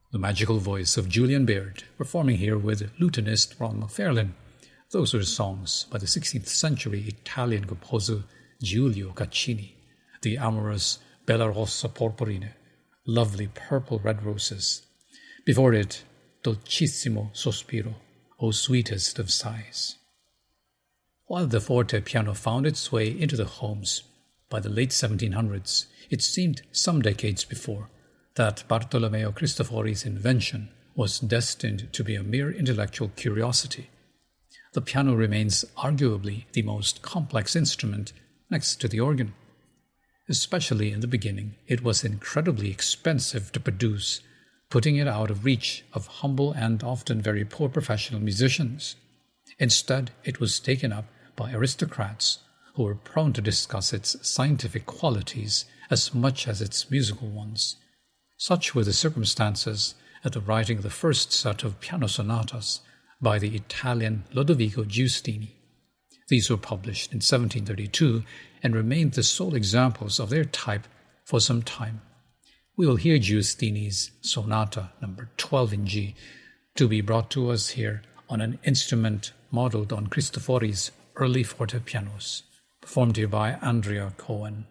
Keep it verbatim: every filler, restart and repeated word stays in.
The magical voice of Julian Baird, performing here with lutenist Ron McFarlane. Those were songs by the sixteenth century Italian composer Giulio Caccini. The amorous Bella Rossa Porporine, lovely purple red roses. Before it, Dolcissimo Sospiro, O sweetest of sighs. While the forte piano found its way into the homes by the late seventeen hundreds, it seemed some decades before that Bartolomeo Cristofori's invention was destined to be a mere intellectual curiosity. The piano remains arguably the most complex instrument next to the organ. Especially in the beginning, it was incredibly expensive to produce, putting it out of reach of humble and often very poor professional musicians. Instead, it was taken up by aristocrats who were prone to discuss its scientific qualities as much as its musical ones. Such were the circumstances at the writing of the first set of piano sonatas by the Italian Lodovico Giustini. These were published in seventeen thirty-two and remained the sole examples of their type for some time. We will hear Giustini's Sonata number twelve in G, to be brought to us here on an instrument modeled on Cristofori's early forte pianos, performed here by Andrea Cohen.